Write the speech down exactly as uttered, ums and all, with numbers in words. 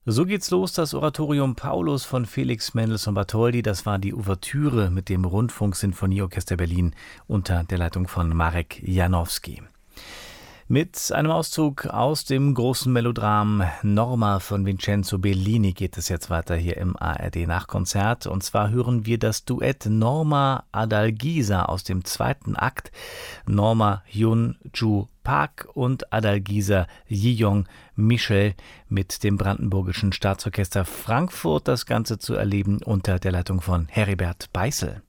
So geht's los, das Oratorium Paulus von Felix Mendelssohn Bartholdy. Das war die Ouvertüre mit dem Rundfunk-Sinfonieorchester Berlin unter der Leitung von Marek Janowski. Mit einem Auszug aus dem großen Melodram Norma von Vincenzo Bellini geht es jetzt weiter hier im A R D-Nachkonzert. Und zwar hören wir das Duett Norma Adalgisa aus dem zweiten Akt. Norma Hyun-Ju Park und Adalgisa Ji-Young Michel mit dem Brandenburgischen Staatsorchester Frankfurt. Das Ganze zu erleben unter der Leitung von Heribert Beißel.